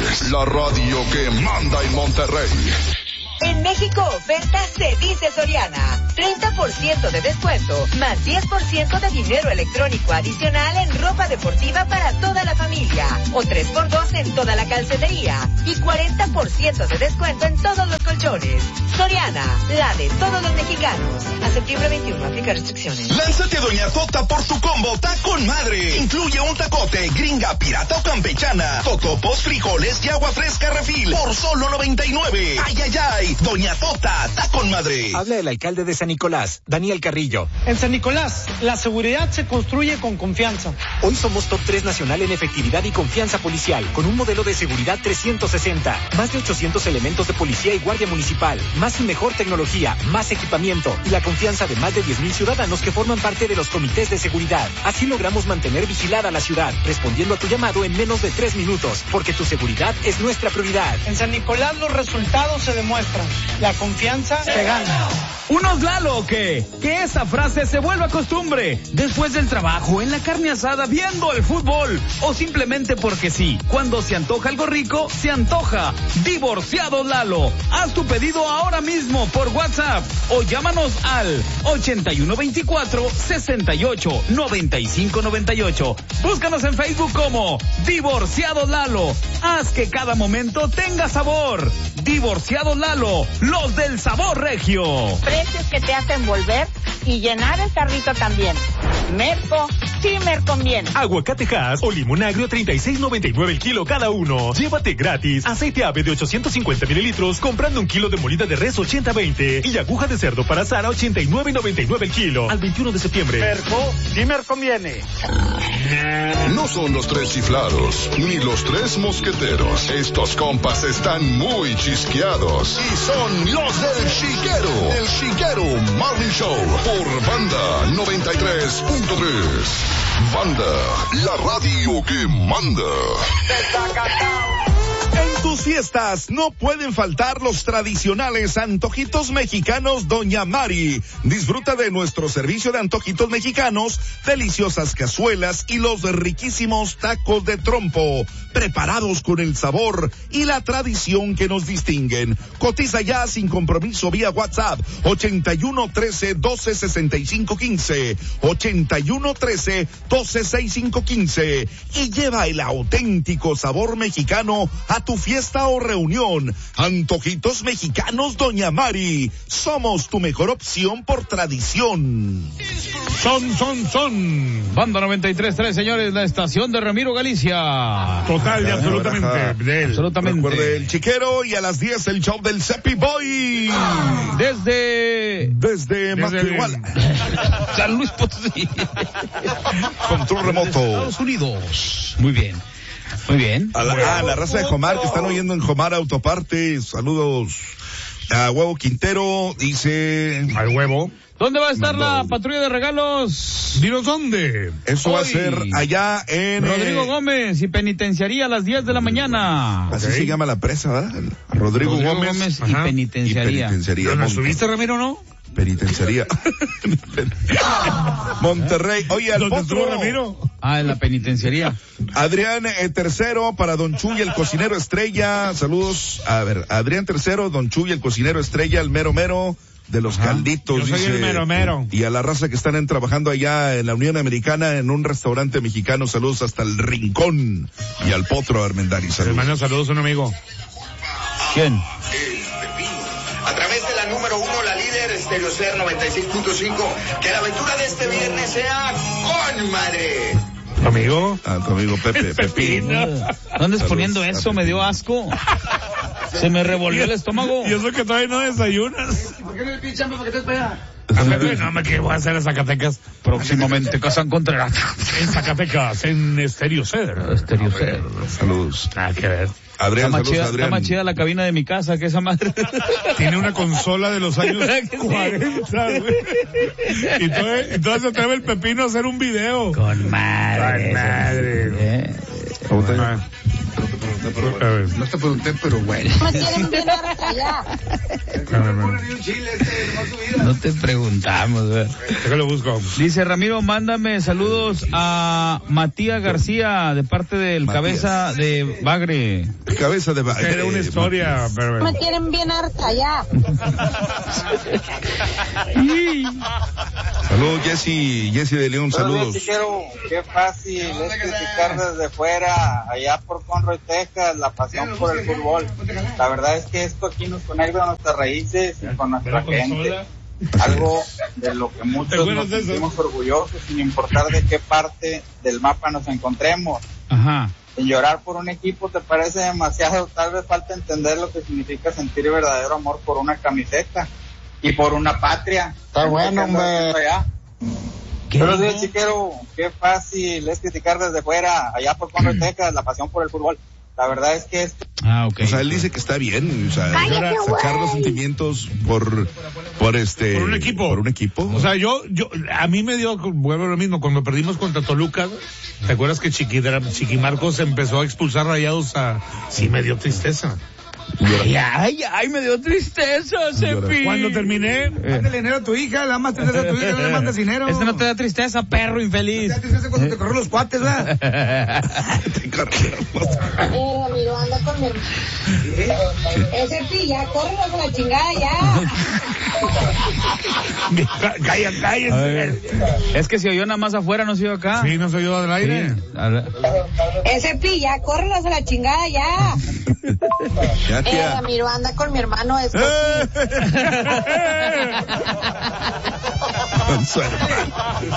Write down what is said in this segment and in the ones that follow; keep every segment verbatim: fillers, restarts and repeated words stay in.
tres, la radio que manda en Monterrey. En México, oferta se dice Soriana. treinta por ciento de descuento, más diez por ciento de dinero electrónico adicional en ropa deportiva para toda la familia. O tres por dos en toda la calcetería. Y cuarenta por ciento de descuento en todos los colchones. Soriana, la de todos los mexicanos. A septiembre veintiuno, aplica restricciones. Lánzate a Doña Tota por tu combo Tacón Madre. Incluye un tacote, gringa, pirata o campechana, totopos, frijoles y agua fresca refil por solo noventa y nueve. ¡Ay, ay, ay! Doña Tota, Tacón Madre. Habla el alcalde de San Nicolás, Daniel Carrillo. En San Nicolás, la seguridad se construye con confianza. Hoy somos top tres nacional en efectividad y confianza policial, con un modelo de seguridad trescientos sesenta. Más de ochocientos elementos de policía y guardia municipal. Más y mejor tecnología, más equipamiento y la confianza de más de diez mil ciudadanos que forman parte de los comités de seguridad. Así logramos mantener vigilada la ciudad, respondiendo a tu llamado en menos de tres minutos, porque tu seguridad es nuestra prioridad. En San Nicolás los resultados se demuestran. La confianza se gana. ¿Unos Lalo o qué? Que esa frase se vuelva costumbre. Después del trabajo, en la carne asada, viendo el fútbol. O simplemente porque sí. Cuando se antoja algo rico, se antoja. Divorciado Lalo. Haz tu pedido ahora mismo por WhatsApp. O llámanos al ochenta y uno veinticuatro, sesenta y ocho, noventa y cinco noventa y ocho. Búscanos en Facebook como Divorciado Lalo. Haz que cada momento tenga sabor. Divorciado Lalo, los del sabor regio. Precios que te hacen volver y llenar el carrito también. Merco, sí me conviene. Aguacatejas o limón agrio treinta y seis noventa y nueve el kilo cada uno. Llévate gratis aceite ave de ochocientos cincuenta mililitros comprando un kilo de molida de res ochenta veinte y aguja de cerdo para asar a ochenta y nueve noventa y nueve el kilo. Al veintiuno de septiembre. Merco, sí me conviene. No son los tres chiflados, ni los tres mosqueteros. Estos compas están muy chisqueados y son los del Chiquero. El Chiquero Morning Show por Banda noventa y tres punto tres. Banda, la radio que manda. En tus fiestas no pueden faltar los tradicionales antojitos mexicanos Doña Mari. Disfruta de nuestro servicio de antojitos mexicanos, deliciosas cazuelas y los riquísimos tacos de trompo, preparados con el sabor y la tradición que nos distinguen. Cotiza ya sin compromiso vía WhatsApp ochenta y uno trece doce sesenta y cinco quince, ochenta y uno trece doce sesenta y cinco quince y lleva el auténtico sabor mexicano a tu fiesta o reunión. Antojitos mexicanos Doña Mari. Somos tu mejor opción por tradición. Son, son, son. Banda noventa y tres punto tres, señores, la estación de Ramiro Galicia. Total y absolutamente. De él. Absolutamente. Recuerde el Chiquero y a las diez el show del Cepi Boy. Desde... Desde Matehuala. San Luis Potosí. Control remoto. Estados Unidos. Muy bien. Muy bien. A la, ah, la raza de Jomar que están oyendo en Jomar Autopartes. Saludos a Huevo Quintero. Dice... Al huevo. ¿Dónde va a estar Mandó. la patrulla de regalos? Dinos dónde. Eso Hoy. va a ser allá en... Rodrigo eh, Gómez y penitenciaría a las diez de la mañana. Así Okay. se llama la presa, ¿verdad? Rodrigo, Rodrigo Gómez, Gómez y Ajá. y penitenciaría. penitenciaría. ¿Lo Monte- subiste, Ramiro, no? Penitenciaría. Monterrey. Oye, al ¿Dónde estuvo potro. Ramiro? Ah, en la penitenciaría. Adrián eh, Tercero para Don Chuy, el cocinero estrella. Saludos. A ver, Adrián Tercero, Don Chuy, el cocinero estrella, el mero mero de los Ajá. calditos. Yo soy dice, el mero mero. Y a la raza que están en, trabajando allá en la Unión Americana en un restaurante mexicano. Saludos hasta el Rincón. Y al potro Armendari. Le Saludos. mando saludos a un amigo. ¿Quién? A través de la número uno, la líder, Stereo Ser noventa y seis punto cinco. Que la aventura de este viernes sea con madre. ¿Tu amigo? A tu amigo Pepe, Pepín. ¿No andes poniendo eso? Me dio asco. Se me revolvió el estómago. Y eso que todavía no desayunas. ¿Por qué no le pides chamba para que te espera? A Pepe, no me que voy a hacer en Zacatecas. Próximamente Casán Contreras. En Zacatecas, en Stereo Ser. Stereo Ser. Saludos. Nada que ver. Adrián, Está más, saludos, chida, Adrián. está más chida la cabina de mi casa que esa madre. Tiene una consola de los años ¿Verdad que sí? cuarenta, güey. Y todo- entonces se atreve el Pepino a hacer un video. Con madre. Con madre. Eh. ¿Cómo te- Ah. No te pregunté, pero bueno. Me quieren bien harta ya. No te preguntamos, ¿verdad? Déjalo busco. Dice Ramiro, mándame saludos a Matías García de parte del Matías. Cabeza de Bagre. Cabeza de Bagre. Era una historia, pero... Me quieren bien harta ya. Saludos, Jessy, Jessy de León, saludos. Chiquero, qué fácil es criticar desde fuera, allá por Conroy, Texas, la pasión por el fútbol. La verdad es que esto aquí nos conecta a nuestras raíces y con nuestra gente. Algo de lo que muchos nos sentimos orgullosos, sin importar de qué parte del mapa nos encontremos. Ajá. En llorar por un equipo te parece demasiado, tal vez falta entender lo que significa sentir verdadero amor por una camiseta y por una patria. Está bueno, hombre. Buenos días, Chiquero. Qué fácil es criticar desde fuera, allá por Conroy, Texas, la pasión por el fútbol. La verdad es que esto... Ah, ok. O sea, él dice que está bien, o sea, Cállate, sacar güey. los sentimientos por, por este... Por un equipo. Por un equipo. O sea, yo, yo, a mí me dio, vuelvo a lo mismo, cuando perdimos contra Toluca, ¿te acuerdas que Chiqui, Chiquimarcos empezó a expulsar Rayados a... Sí, me dio tristeza. Ay, ay, ay, me dio tristeza, Cepi. Cuando terminé, Mándale dinero a tu hija, la más tristeza a tu hija, no le mandas dinero. Este no te da tristeza, perro infeliz. Te da tristeza cuando te corren los cuates, ¿verdad? te corrieron los... Eh, amigo, anda con mi hermano. Ese pilla, córrelos a la chingada ya. Calla, cállense. Es que se oyó nada más afuera, no se oyó acá. Sí, no soy yo del aire. Sí. A ver. Ese pilla, córrelos a la chingada ya. Ya, Eh, tía. Ramiro, anda con mi hermano. Es Con su hermano.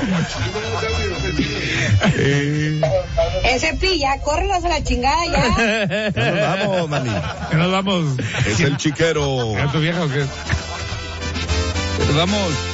Eh, Ese pilla, córrelos a la chingada ya. ya nos vamos, mami. Que nos vamos. Es el chiquero. ¿Es tu vieja o qué? Nos vamos.